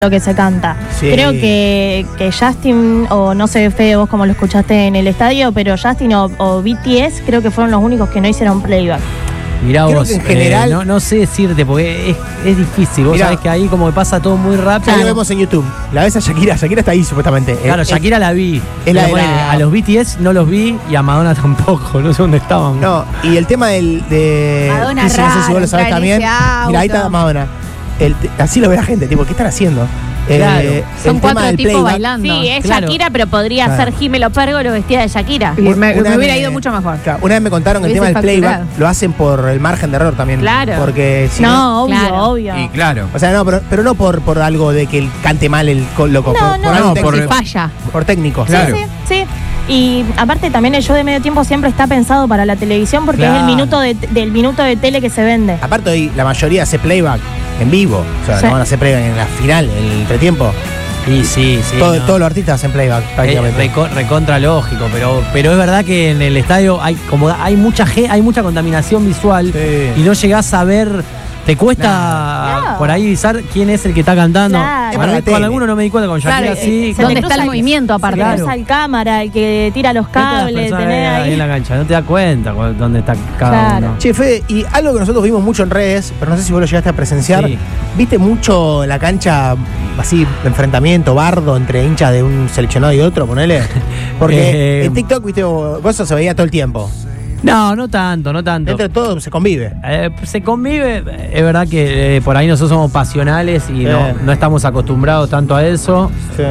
lo que se canta. Sí. Creo que Justin, o no sé, Fede, vos como lo escuchaste en el estadio, pero Justin o BTS creo que fueron los únicos que no hicieron playback. Mirá Creo vos, que en general- no sé decirte, porque es difícil. Vos Mirá. sabés que ahí como que pasa todo muy rápido. Ya lo vemos en YouTube. La ves a Shakira. Shakira está ahí supuestamente. Claro, Shakira la vi. es la de Pero la- A los BTS no los vi y a Madonna tampoco. No sé dónde estaban. No, y el tema de Madonna no sé si raro, vos lo sabés entra en también. ese auto. Mira, ahí está Madonna. Así lo ve la gente, tipo, ¿qué están haciendo? Claro. Son el tema 4 del tipos playback. bailando. Sí, es Claro. Shakira, pero podría Claro. ser Jimelo Pérgolo vestida de Shakira. Y me Una hubiera vez ido mucho mejor. Claro, una vez me contaron que el tema Hubiese del playback facturado. lo hacen por el margen de error también. Claro. Porque si No, obvio, Claro. obvio. Y claro. O sea, no, pero no por algo de que él cante mal el loco. No, por no. algo No, técnico. Falla. Por técnico. Claro. Sí. Y aparte también el show de medio tiempo siempre está pensado para la televisión porque Claro. es del minuto de tele que se vende. Aparte hoy la mayoría hace playback en vivo. O sea, Sí. no van a hacer playback en la final, en el entretiempo. Y sí. Todos los artistas hacen playback prácticamente. Recontra lógico, pero es verdad que en el estadio hay mucha contaminación visual Sí. y no llegás a ver, te cuesta Nah. por ahí avisar quién es el que está cantando. Claro. Es para la Con tele. algunos no me di cuenta, con Shakira Claro, sí. se ¿Dónde te está el cruza- movimiento aparte? Claro. Cruza el cámara, el que tira los cables, tenés ahí en la ahí. cancha, no te das cuenta dónde está cada Claro. uno. Che, Fede, y algo que nosotros vimos mucho en redes, pero no sé si vos lo llegaste a presenciar, Sí. ¿viste mucho la cancha así, enfrentamiento, bardo entre hinchas de un seleccionado y otro, ponele? Porque en TikTok, viste, vos eso se veía todo el tiempo. No tanto. Dentro de todo se convive. Se convive, es verdad que por ahí nosotros somos pasionales y no estamos acostumbrados tanto a eso. Sí.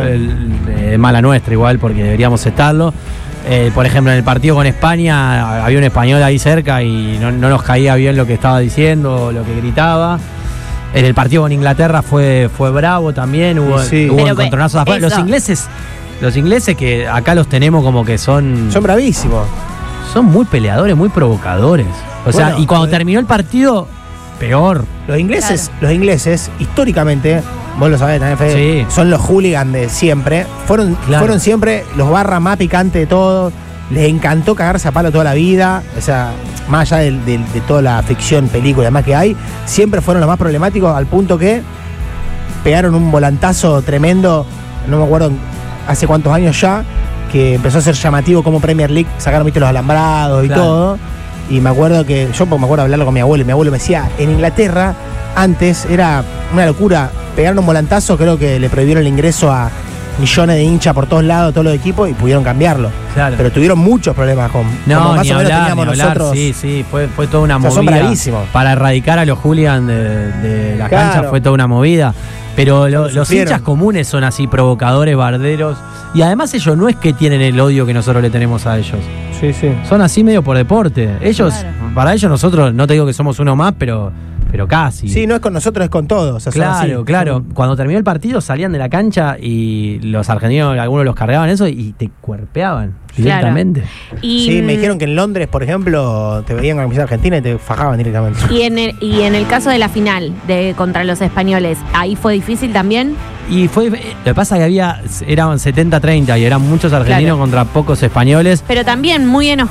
Mala nuestra igual, porque deberíamos estarlo. Por ejemplo, en el partido con España había un español ahí cerca y no nos caía bien lo que estaba diciendo, lo que gritaba. En el partido con Inglaterra fue bravo también, hubo Pero encontronazos afuera. eso. Los ingleses que acá los tenemos como que son bravísimos. Son muy peleadores, muy provocadores. O sea, Bueno, y cuando terminó el partido, peor. Los ingleses, históricamente, vos lo sabés también, Fede, Sí. son los hooligans de siempre. Fueron siempre los barras más picantes de todos. Les encantó cagarse a palo toda la vida. O sea, más allá de toda la ficción, película y demás que hay, siempre fueron los más problemáticos al punto que pegaron un volantazo tremendo, no me acuerdo hace cuántos años ya, que empezó a ser llamativo como Premier League, sacaron, viste, los alambrados y Claro. todo. Y me acuerdo que, yo me acuerdo hablarlo con mi abuelo, y mi abuelo me decía, en Inglaterra, antes era una locura, pegaron un volantazo, creo que le prohibieron el ingreso a millones de hinchas por todos lados, todos los equipos, y pudieron cambiarlo. Claro. Pero tuvieron muchos problemas como más ni o menos hablar, teníamos ni hablar. nosotros. Sí, fue toda una O sea, son movida. bravísimos. Para erradicar a los hooligans de la Claro. cancha fue toda una movida. Pero los sufrieron. hinchas comunes son así, provocadores, barderos. Y además ellos no es que tienen el odio que nosotros le tenemos a ellos. Sí, sí. Son así medio por deporte. Ellos, Claro. para ellos nosotros, no te digo que somos uno más, pero casi. Sí, no es con nosotros, es con todos. O sea, son así. Claro. Cuando terminó el partido salían de la cancha y los argentinos, algunos los cargaban eso y te cuerpeaban directamente. Y, Sí, me dijeron que en Londres, por ejemplo, te veían con la camiseta argentina y te fajaban directamente. y en el caso de la final contra los españoles, ¿ahí fue difícil también? Y lo que pasa es que eran 70-30 y eran muchos argentinos Claro. contra pocos españoles. Pero también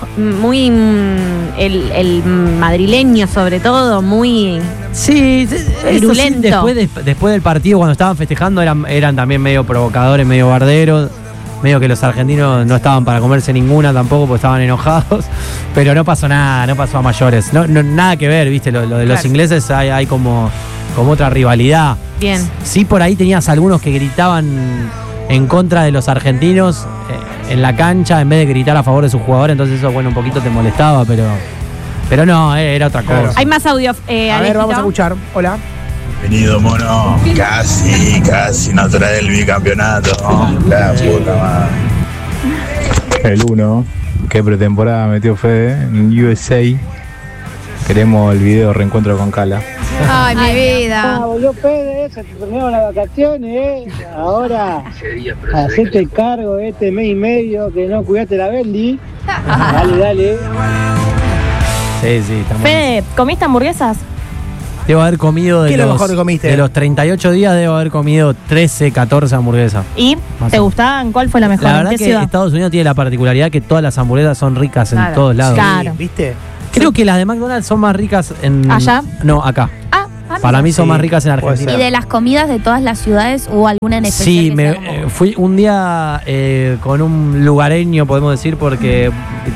el madrileño sobre todo, muy... Sí, eso sí, Virulento. después del partido, cuando estaban festejando, eran también medio provocadores, medio barderos. Medio que los argentinos no estaban para comerse ninguna tampoco porque estaban enojados. Pero no pasó nada, no pasó a mayores. Nada que ver, ¿viste? Lo de los Claro. ingleses hay como otra rivalidad. Bien. Sí, por ahí tenías algunos que gritaban en contra de los argentinos en la cancha en vez de gritar a favor de sus jugadores, entonces eso, bueno, un poquito te molestaba, pero no, era otra cosa. Claro. Hay más audio, A ver, Alejito. vamos a escuchar. Hola. Bienvenido, mono. Casi no trae el bicampeonato. La puta madre. El 1. ¿Qué pretemporada metió Fede en USA? Queremos el video reencuentro con Cala. Ay, mi vida. Volvió Pérez, se terminaron las vacaciones, ahora hacete cargo de este mes y medio que no cuidaste la Bendy. Dale. Sí, estamos. Fede, ¿comiste hamburguesas? Debo haber comido ¿Qué es lo mejor que comiste? de los 38 días, debo haber comido 13, 14 hamburguesas. ¿Y Más te o- gustaban? ¿Cuál fue la mejor? La ¿En verdad qué que ciudad? Estados Unidos tiene la particularidad que todas las hamburguesas son ricas en Claro. todos lados. Claro. ¿Viste? Creo que las de McDonald's son más ricas en... ¿Allá? No, acá. Ah, Para mí son más ricas en puede Argentina. ser. ¿Y de las comidas de todas las ciudades hubo alguna en especial? Sí, que sea como- fui un día con un lugareño, podemos decir, porque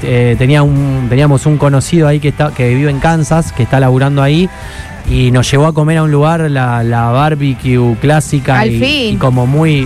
teníamos un conocido ahí que vive en Kansas, que está laburando ahí, y nos llevó a comer a un lugar la barbecue clásica Al y fin. como muy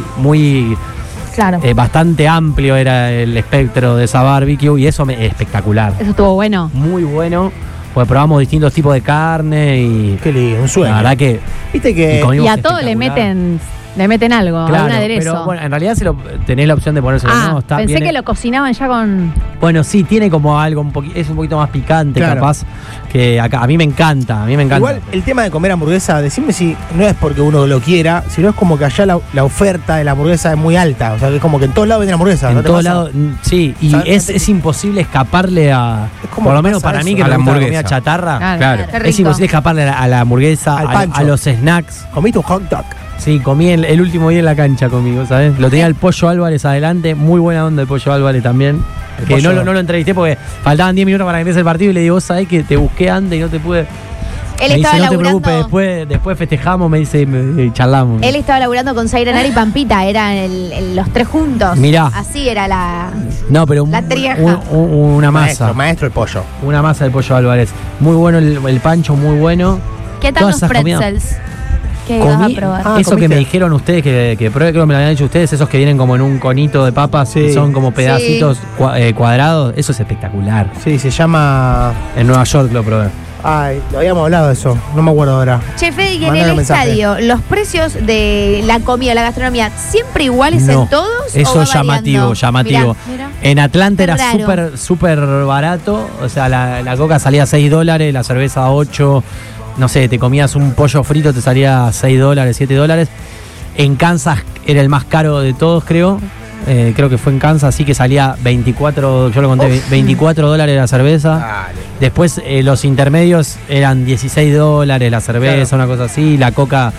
Claro. bastante amplio era el espectro de esa barbecue y eso espectacular. Eso estuvo bueno. Muy bueno, pues probamos distintos tipos de carne y Qué lindo, un sueño. la verdad que Viste que. comimos Y a todo le espectacular. meten algo, Claro, algún aderezo. pero bueno, en realidad tenés la opción de ponérselo, ¿no? Está pensé bien. que lo cocinaban ya con... Bueno, sí, tiene como algo, es un poquito más picante, Claro. capaz, que acá. A mí me encanta. Igual el tema de comer hamburguesa, decime si no es porque uno lo quiera, sino es como que allá la oferta de la hamburguesa es muy alta. O sea, que es como que en todos lados venden hamburguesa. ¿no En te todos pasa? lados, sí, y O sea, es imposible escaparle a. Es como Por lo que menos pasa para mí, eso. que A me la gusta la hamburguesa. comida chatarra. Claro. Qué Es rico. imposible escaparle a la hamburguesa, Al a pancho. los snacks. Comiste un hot dog. Sí, comí el último día en la cancha conmigo, ¿sabes? Lo tenía el Pollo Álvarez adelante, muy buena onda el Pollo Álvarez también. El Que Pollo. no lo entrevisté porque faltaban 10 minutos para que empiece el partido y le digo, vos sabés que te busqué antes y no te pude. Él Me estaba dice, no te laburando. preocupes, después festejamos, me dice, charlamos. Él estaba laburando con Zaira Nari y Pampita, eran los tres juntos. Mirá. Así era la. No, pero La trieja. una masa. Maestro el pollo. Una masa del Pollo Álvarez. Muy bueno el pancho, muy bueno. ¿Qué tal Todas los esas comidas. pretzels? ¿Qué ibas a probar? Eso ¿comiste? que me dijeron ustedes, que pruebe, creo que me lo habían dicho ustedes, esos que vienen como en un conito de papas, Sí. que son como pedacitos cuadrados, eso es espectacular. Sí, se llama. En Nueva York lo probé. Ay, lo habíamos hablado de eso. No me acuerdo ahora. Che, Fede, y en Mandale el un mensaje. estadio, ¿los precios de la comida, la gastronomía, siempre iguales No, en todos? eso o va es llamativo, variando? llamativo. Mirá. En Atlanta Qué era raro. súper barato, o sea, la coca salía $6, la cerveza 8, no sé, te comías un pollo frito, te salía $6, $7. En Kansas era el más caro de todos, creo. Creo que fue en Kansas, así que salía 24, yo lo conté, $24 la cerveza. Dale. Después los intermedios eran $16 la cerveza, Claro. una cosa así, la coca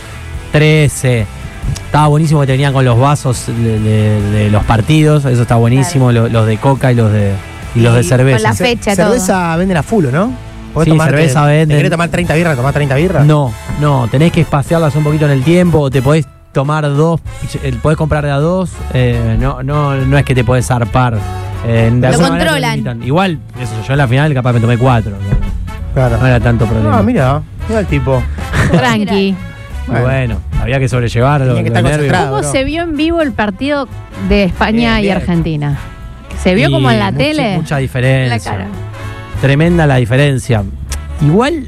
13. Estaba buenísimo que tenían con los vasos de los partidos, eso está buenísimo, los de coca y los de cerveza. con la fecha, todo. Cerveza venden a full, ¿no? Sí, cerveza venden. ¿Te querés tomar 30 birras? ¿Tomás 30 birras? No, tenés que espaciarlas un poquito en el tiempo, o te podés tomar dos, podés comprar de a dos, no es que te podés zarpar. De alguna manera te controlan. limitan. Igual, eso, yo en la final capaz me tomé 4, Claro. no era tanto problema. No, mira el tipo. Tranqui. Bueno, había que sobrellevarlo. Tenía que estar concentrado. ¿Cómo bro. se vio en vivo el partido de España Bien, y bien. Argentina? ¿Se vio como en la tele? Mucha diferencia. En la cara. Tremenda la diferencia. Igual,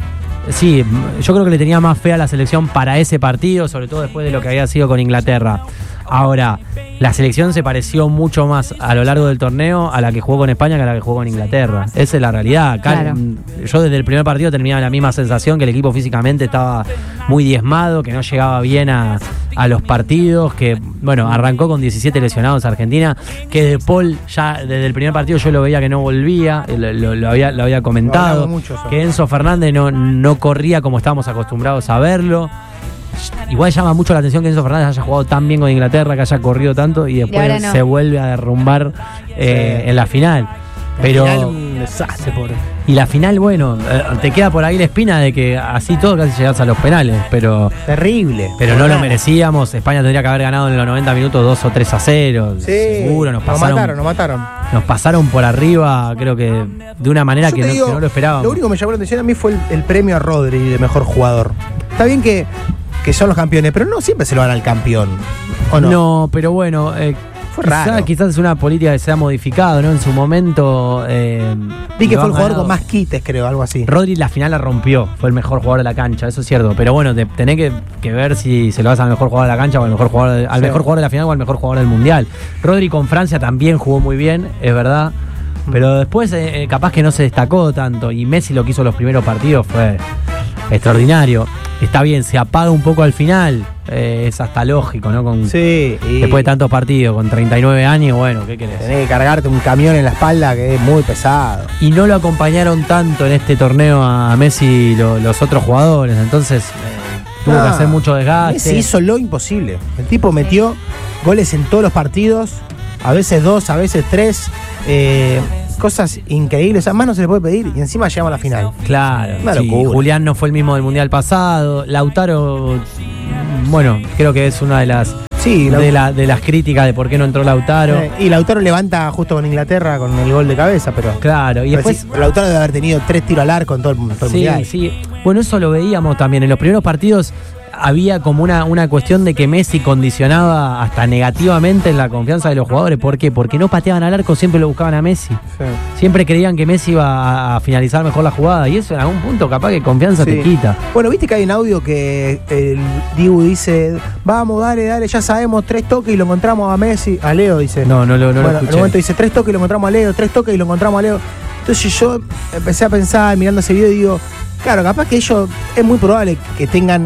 sí, yo creo que le tenía más fe a la selección para ese partido, sobre todo después de lo que había sido con Inglaterra. Ahora, la selección se pareció mucho más a lo largo del torneo a la que jugó con España que a la que jugó con Inglaterra. Esa es la realidad. Acá, Claro. yo desde el primer partido tenía la misma sensación, que el equipo físicamente estaba muy diezmado, que no llegaba bien a los partidos, que, bueno, arrancó con 17 lesionados Argentina, que De Paul ya desde el primer partido yo lo veía que no volvía, lo había comentado, hablamos mucho eso. que Enzo Fernández no corría como estábamos acostumbrados a verlo. Igual llama mucho la atención que Enzo Fernández haya jugado tan bien con Inglaterra, que haya corrido tanto y después ahora no. se vuelve a derrumbar en la final. Pero Al final, un desastre, pobre. y la final, bueno, te queda por ahí la espina de que así todo casi llegás a los penales, pero Terrible. no lo merecíamos. España tendría que haber ganado en los 90 minutos 2 o 3-0. Sí. Seguro, nos Nos mataron. nos pasaron por arriba, creo que de una manera Yo que te no, digo, que no lo esperábamos. Lo único que me llamó la atención a mí fue el premio a Rodri de mejor jugador. Está bien que son los campeones, pero no siempre se lo dan al campeón. ¿O no? No, pero bueno, Fue raro. quizás es una política que se ha modificado, ¿no? En su momento. Vi que lo fue el han jugador ganado. con más quites, creo, algo así. Rodri la final la rompió, fue el mejor jugador de la cancha, eso es cierto. Pero bueno, tenés que ver si se lo das al mejor jugador de la cancha o al mejor jugador, al Sí. mejor jugador de la final o al mejor jugador del mundial. Rodri con Francia también jugó muy bien, es verdad. Pero después capaz que no se destacó tanto. Y Messi lo que hizo los primeros partidos fue extraordinario. Está bien, se apaga un poco al final. Es hasta lógico, ¿no? Sí. Y Después de tantos partidos, con 39 años, bueno, ¿qué querés? tenés que cargarte un camión en la espalda que es muy pesado. Y no lo acompañaron tanto en este torneo a Messi los otros jugadores, entonces tuvo No, que hacer mucho desgaste. Messi hizo lo imposible. El tipo metió goles en todos los partidos, a veces 2, a veces 3. cosas increíbles. O sea, más no se le puede pedir y encima llegamos a la final. Claro, Una sí. locura. Julián no fue el mismo del Mundial pasado. Lautaro, bueno, creo que es una de las Sí, de las críticas de por qué no entró Lautaro. Y Lautaro levanta justo con Inglaterra con el gol de cabeza, pero. Claro, y después. Sí, Lautaro debe haber tenido 3 tiros al arco en todo el mundial. Sí. Bueno, eso lo veíamos también. En los primeros partidos había como una cuestión de que Messi condicionaba hasta negativamente la confianza de los jugadores. ¿Por qué? Porque no pateaban al arco, siempre lo buscaban a Messi. Sí. Siempre creían que Messi iba a finalizar mejor la jugada. Y eso en algún punto capaz que confianza Sí. te quita. Bueno, viste que hay un audio que el Dibu dice: vamos, dale, ya sabemos, 3 toques y lo encontramos a Messi. A Leo dice. No lo bueno, en escuché. un momento dice 3 toques y lo encontramos a Leo, 3 toques y lo encontramos a Leo. Entonces yo empecé a pensar, mirando ese video, y digo, claro, capaz que ellos, es muy probable que tengan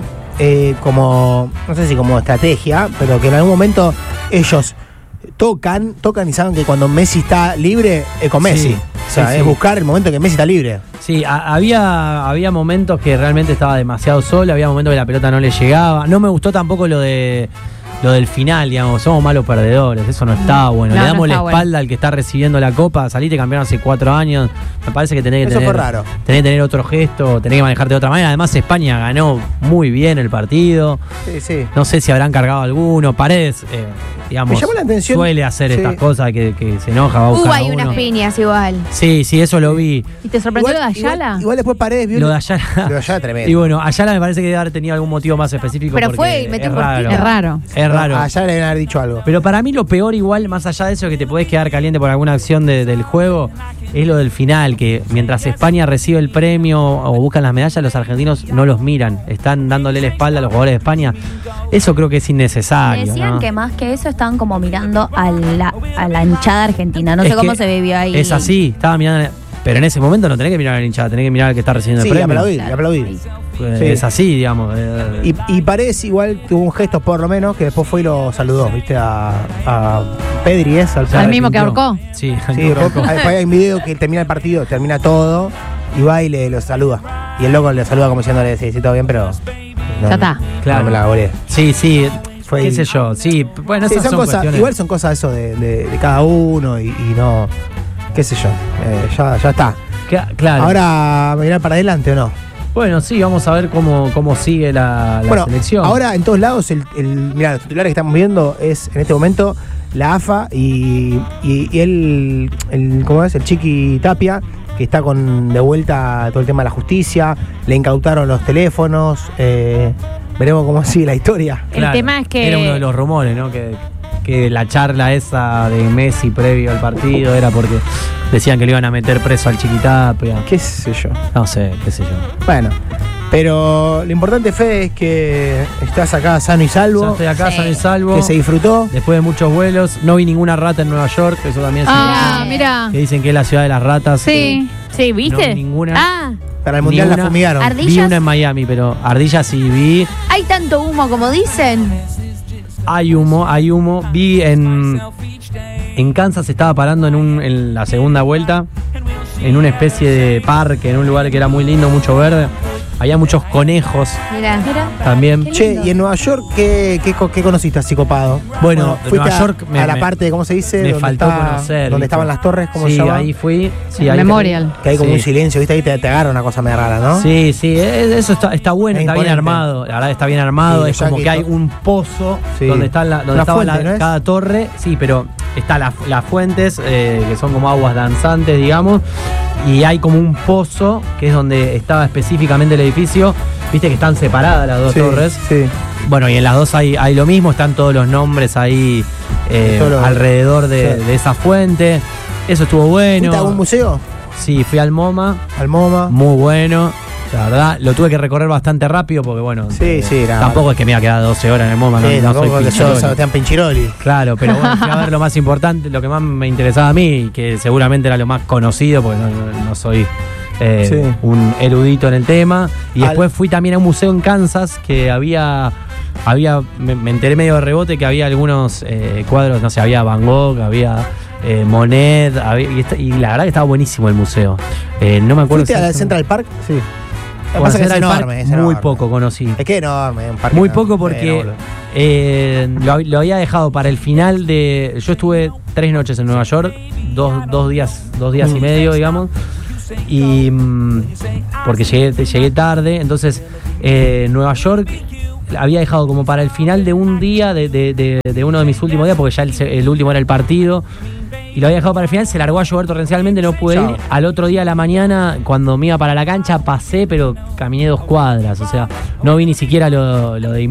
como, no sé si como estrategia, pero que en algún momento ellos tocan y saben que cuando Messi está libre, es con Messi. Sí, o sea, sí, es sí. buscar el momento que Messi está libre. Sí, había momentos que realmente estaba demasiado solo, había momentos que la pelota no le llegaba. No me gustó tampoco lo del final, digamos, somos malos perdedores, eso no está bueno. No, Le damos no la está espalda al que está recibiendo la copa, saliste campeón hace 4 años, me parece que tenés que Eso tener, fue raro. tenés que tener otro gesto, tenés que manejarte de otra manera. Además España ganó muy bien el partido, Sí. no sé si habrán cargado alguno. Paredes, digamos, Me llamó la atención. suele hacer Sí. estas cosas que se enoja, va a buscar a Hay uno. unas piñas igual. Sí, eso lo vi. ¿Y te sorprendió lo de Ayala? Igual después Paredes vio Lo de Ayala. Lo de Ayala tremendo. Y bueno, Ayala me parece que debe haber tenido algún motivo más específico. Pero porque fue y metió es un raro. Es raro. Es raro. Allá le deben haber dicho algo. Pero para mí lo peor igual, más allá de eso, que te podés quedar caliente por alguna acción del juego, es lo del final, que mientras España recibe el premio o buscan las medallas, los argentinos no los miran, están dándole la espalda a los jugadores de España. Eso creo que es innecesario. Decían ¿no? que más que eso estaban como mirando a la hinchada argentina. No Es sé cómo que se vivió ahí. Es así, estaba mirando. Pero en ese momento no tenés que mirar al hinchada, tenés que mirar al que está recibiendo Sí, el premio. aplaudir. Sí. Es así, digamos. Y Paredes igual tuvo un gesto por lo menos que después fue y lo saludó, ¿viste? A Pedri es Al mismo que ahorcó. Sí, Sí, después hay un video que termina el partido, termina todo y va y lo saluda. Y el loco le saluda como diciéndole, sí, todo bien, pero no, Ya está. Claro. no me la volé. Sí, Fue qué el- sé yo. Sí, bueno, Sí, esas son cosas, cuestiones. igual son cosas eso de cada uno y no, qué sé yo, ya está. Claro. Ahora, ¿mirar para adelante o no? Bueno, sí, vamos a ver cómo sigue la Bueno, selección. ahora en todos lados, mirá, los titulares que estamos viendo es en este momento la AFA y ¿cómo es? El Chiqui Tapia, que está de vuelta todo el tema de la justicia, le incautaron los teléfonos, veremos cómo sigue la historia. El tema es que- Era uno de los rumores, ¿no? Que la charla esa de Messi previo al partido era porque decían que le iban a meter preso al Chiquitapia. ¿Qué sé yo? No sé, qué sé yo. Bueno, pero lo importante, Fede, es que estás acá sano y Ya salvo, estoy acá, sano y salvo. que se disfrutó. Después de muchos vuelos, no vi ninguna rata en Nueva York, eso también es Ah, importante. mira. Que dicen que es la ciudad de las ratas. Sí. Sí, ¿viste? No, ninguna. Ah, Para el Mundial Ni la una. fumigaron. Ardillas. Vi una en Miami, pero ardillas sí vi. Hay tanto humo como dicen. Hay humo. Vi en Kansas, estaba parando en la segunda vuelta, en una especie de parque, en un lugar que era muy lindo, mucho verde. Había muchos conejos Mira. también. Che, ¿y en Nueva York qué conociste así copado? Bueno, de fuiste Nueva York a la parte, ¿cómo se dice? me Donde faltó conocer. Donde ¿viste? estaban las torres, ¿cómo sí, se llama? ahí fui. Sí, ahí Memorial. Que hay como sí. un silencio, ¿viste? Ahí te agarra una cosa medio rara, ¿no? Sí, eso está bueno, Es está bien imponente. armado. La verdad está bien armado. Sí, es como Yankee, que hay to- un pozo Sí. donde estaba Una fuente, ¿no es? cada torre. Sí, pero está las fuentes, que son como aguas danzantes, digamos. Y hay como un pozo, que es donde estaba específicamente el edificio. Viste que están separadas las dos Sí, torres. Sí. Bueno, y en las dos hay lo mismo, están todos los nombres ahí Todos los- alrededor sí. de esa fuente. Eso estuvo bueno. ¿Fuiste a algún museo? Sí, fui al MoMA, Al MoMA. muy bueno. La verdad, lo tuve que recorrer bastante rápido porque, bueno, Sí, nada. tampoco es que me iba a quedar 12 horas en el MoMA, Sí, no tampoco soy que sos Pinchiroli. Sebastián Pinchiroli. Claro, pero bueno, fui a ver lo más importante, lo que más me interesaba a mí, que seguramente era lo más conocido, porque no soy Sí. un erudito en el tema. Y Al- después fui también a un museo en Kansas que me enteré medio de rebote que había algunos cuadros, no sé, había Van Gogh, había Monet, y la verdad que estaba buenísimo el museo. No me acuerdo ¿Fuiste a la exactamente. Central Park? Sí. Lo que Por pasa es que es Central Park, enorme, es muy enorme. poco conocí. Es que enorme, un parque Muy enorme. poco porque boludo. lo había dejado para el final de... Yo estuve 3 noches en Nueva York, dos días y medio, digamos. Y porque llegué tarde, entonces Nueva York había dejado como para el final de un día de uno de mis últimos días, porque ya el último era el partido, y lo había dejado para el final. Se largó a llover torrencialmente, no pude ir. Al otro día a la mañana, cuando me iba para la cancha, pasé, pero caminé 2 cuadras, o sea, no vi ni siquiera lo de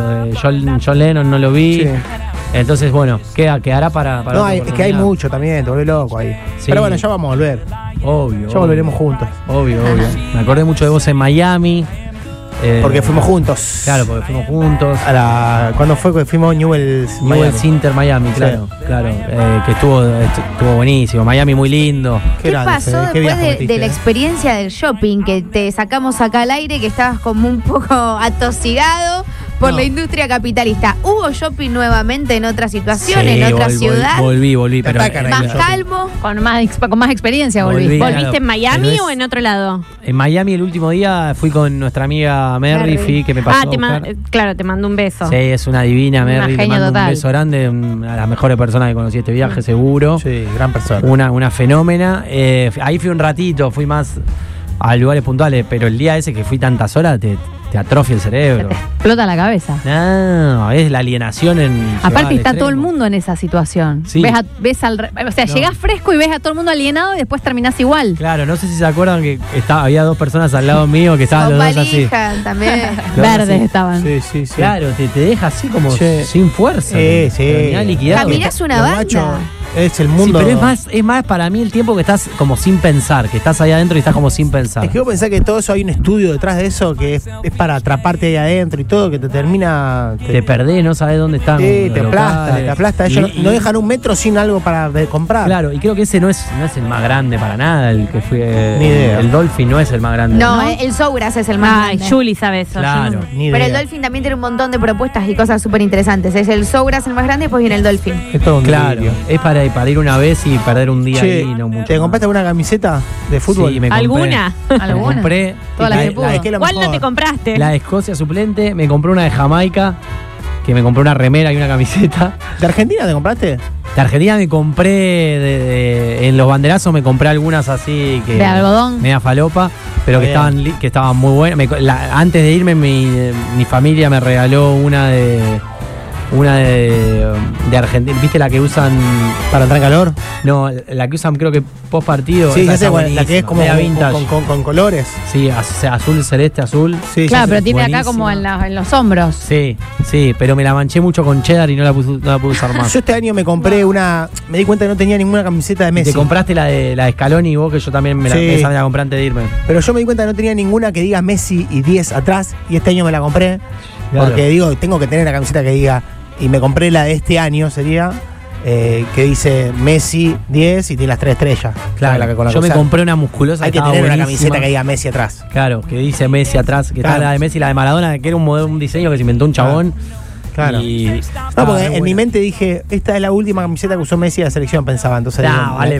John Lennon, no lo vi. Sí. Entonces, bueno, quedará para no, es que hay mucho también, te volví loco ahí. Sí. Pero bueno, ya vamos a volver. Obvio. Ya volveremos juntos. Obvio. Me acordé mucho de vos en Miami. Porque fuimos juntos. Claro, porque fuimos juntos. ¿Cuándo fue que fuimos Newell's Inter Miami, claro. Que estuvo buenísimo. Miami muy lindo. ¿Qué pasó después de la experiencia del shopping? Que te sacamos acá al aire, que estabas como un poco atosigado por la industria capitalista. ¿Hubo shopping nuevamente en otra situación, en otra ciudad? Volví, pero más calmo, con más experiencia volví. ¿Volviste en Miami o en otro lado? En Miami el último día fui con nuestra amiga Merry, que me pasó. Claro, te mando un beso. Sí, es una divina Merry, te mando un beso grande, una de las mejores personas que conocí este viaje, seguro. Sí, gran persona. Una fenómena. Ahí fui un ratito, fui más a lugares puntuales, pero el día ese que fui tantas horas te atrofia el cerebro. Te explota la cabeza. No, es la alienación en. Aparte está todo el mundo en esa situación. Sí. Llegás fresco y ves a todo el mundo alienado y después terminás igual. Claro, no sé si se acuerdan que había 2 personas al lado mío que estaban los dos así. También. Verdes estaban. Sí. Claro, te deja así como sin fuerza. Sí. Caminás una banda. Es el mundo. Sí, pero es más para mí el tiempo que estás como sin pensar, que estás ahí adentro y estás como sin pensar. Es que vos pensás que todo eso hay un estudio detrás de eso que es para atraparte ahí adentro y todo, que te termina. Te perdés, no sabés dónde están. Sí, te aplasta. Ellos no dejan un metro sin algo para comprar. Claro, y creo que ese no es el más grande para nada, el que fue. Ni idea. El Dolphin no es el más grande. No, el Sogras es el más grande. Julie sabe eso. Claro. Pero el Dolphin también tiene un montón de propuestas y cosas súper interesantes. Es el Sogras el más grande y después viene el Dolphin. Es todo un claro, es para ir una vez y perder un día ahí, no mucho. ¿Te compraste alguna camiseta de fútbol? Sí, me compré. ¿Alguna? Me compré. Todas las que pudo. ¿Cuál no te compraste? La de Escocia suplente, me compré una de Jamaica, que me compré una remera y una camiseta. ¿De Argentina te compraste? De Argentina me compré, en los banderazos me compré algunas así que... ¿De algodón? Media falopa, pero que estaban muy buenas. Antes de irme mi familia me regaló una de Argentina. ¿Viste la que usan para entrar en calor? No, la que usan creo que post partido. Sí, ya sé, la que es como con colores. Sí, azul, celeste, azul. Sí, claro, pero tiene acá como en los hombros. Sí, pero me la manché mucho con cheddar y no la pude usar más. Yo este año me compré me di cuenta que no tenía ninguna camiseta de Messi. Te compraste la de Scaloni y vos, que yo también esa me la compré antes de irme. Pero yo me di cuenta que no tenía ninguna que diga Messi y 10 atrás, y este año me la compré. Claro. Porque tengo que tener una camiseta que diga. Y me compré la de este año, sería, que dice Messi 10 y tiene las 3 estrellas. Claro, yo me compré una musculosa. Hay que tener una camiseta que diga Messi atrás. Claro, que dice Messi atrás, que está la de Messi y la de Maradona, que era un diseño que se inventó un chabón. Claro. Porque en mi mente dije, esta es la última camiseta que usó Messi de la selección, pensaba. Entonces vale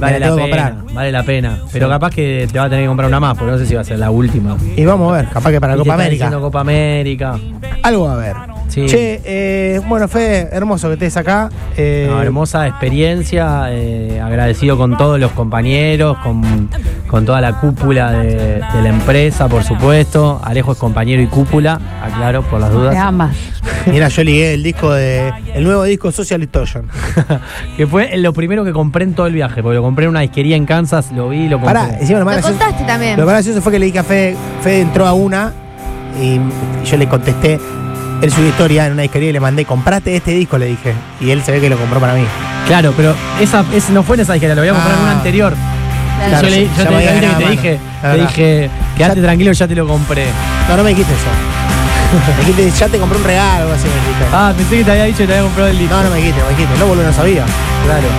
la pena. Pero capaz que te va a tener que comprar una más, porque no sé si va a ser la última. Y vamos a ver, capaz que para la Copa América. Copa América. Algo va a haber. Sí. Che, bueno, Fede, hermoso que estés acá. Hermosa experiencia, agradecido con todos los compañeros, con toda la cúpula de la empresa, por supuesto. Alejo es compañero y cúpula, aclaro, por las dudas. De ambas. Mira, yo ligué el nuevo disco Social Distortion. Que fue lo primero que compré en todo el viaje, porque lo compré en una disquería en Kansas, lo vi y lo compré. Encima lo contaste también. Lo más gracioso fue que le dije a Fede eentró a una y yo le contesté. Él subió historia en una disquería y le mandé, comprate este disco, le dije. Y él se ve que lo compró para mí. Claro, pero esa no fue en esa disquería, lo voy a comprar en una anterior. Claro, yo te dije, quedate tranquilo, ya te lo compré. No me dijiste eso. Me dijiste, ya te compré un regalo o algo así, me dijiste. Pensé que te había dicho que te había comprado el disco. No me dijiste. No, boludo, no sabía. Claro.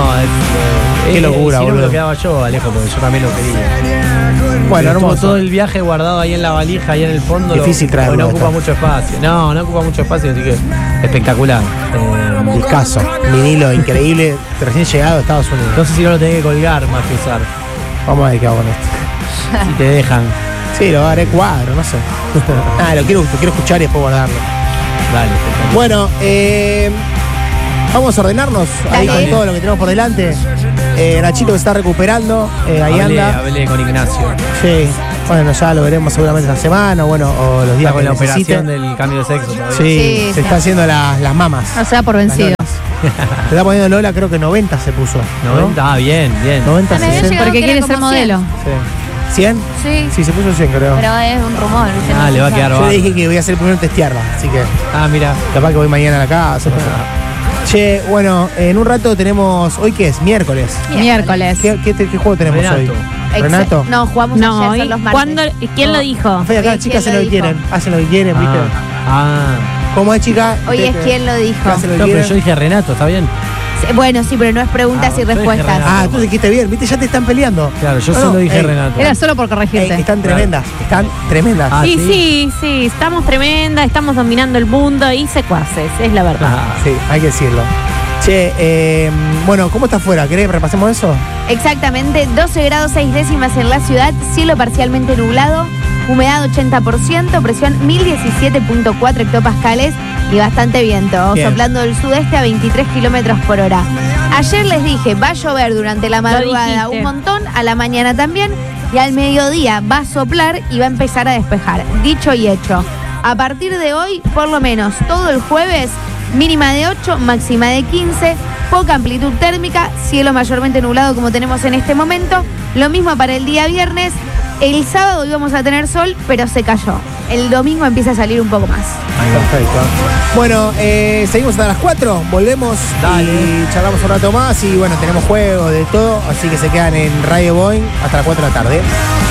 No, qué locura, boludo. Si no me lo quedaba yo, Alejo, porque yo también lo quería. Bueno, hermoso. Todo el viaje guardado ahí en la valija, ahí en el fondo. Difícil traerlo. No ocupa mucho espacio. No ocupa mucho espacio, así que espectacular. Discazo. Vinilo increíble, recién llegado a Estados Unidos. No sé si no lo tenés que colgar más que usar. Vamos a ver qué hago con esto. Si te dejan. Sí, lo haré cuadro, no sé. Lo quiero escuchar y después guardarlo. Dale. Bueno, vamos a ordenarnos ahí con todo lo que tenemos por delante. Nachito se está recuperando, ahí anda. Hablé con Ignacio. Sí, bueno, ya lo veremos seguramente esta semana, bueno, o los días Está con que la necesite. operación del cambio de sexo todavía. Sí, se está haciendo las mamas. No se da por vencido. Se está poniendo Lola, creo que 90 se puso. 90, bien. 90, Me había 60. llegado Porque que quiere era ser como modelo. Sí. ¿100? Sí. Sí, se puso 100, creo. Pero es un rumor. ¿viste? Ah, le va a quedar Yo bajo. le dije que voy a ser el primero en testearla, así que Mira. capaz que voy mañana a la casa. No sé. Che, bueno, en un rato tenemos. ¿Hoy qué es? Miércoles. Miércoles. ¿Qué juego tenemos Renato. hoy? ¿Renato? No, jugamos No, ayer, son los martes. ¿quién lo dijo? Fe, acá Hoy, chicas ¿quién hacen lo lo que dijo? quieren. Hacen lo que quieren, ¿viste? ¿Cómo es, chica? Hoy es quien lo dijo. Hacen lo que No, pero quieren. yo dije Renato, ¿está bien? Sí, bueno, sí, pero no es preguntas y yo dije respuestas. Renato. Ah, tú dijiste bien, ¿viste? Ya te están peleando. Claro, yo No, solo no, dije ey, Renato. Era solo por corregirte. Están tremendas, están tremendas. Ah, Y sí, estamos tremenda, estamos dominando el mundo y secuaces, es la verdad. Sí, hay que decirlo. Che, bueno, ¿cómo está afuera? ¿Querés que repasemos eso? Exactamente, 12 grados 6 décimas en la ciudad, cielo parcialmente nublado, humedad 80%, presión 1017.4 hectopascales y bastante viento, Bien. soplando del sudeste a 23 kilómetros por hora. Ayer les dije, va a llover durante la madrugada dijiste. un montón, a la mañana también, y al mediodía va a soplar y va a empezar a despejar. Dicho y hecho, a partir de hoy, por lo menos todo el jueves, mínima de 8, máxima de 15, poca amplitud térmica, cielo mayormente nublado como tenemos en este momento. Lo mismo para el día viernes. El sábado íbamos a tener sol, pero se cayó. El domingo empieza a salir un poco más. Perfecto. Bueno, seguimos hasta las 4, volvemos y charlamos un rato más y bueno, tenemos juegos de todo, así que se quedan en Radio Boeing hasta las 4 de la tarde.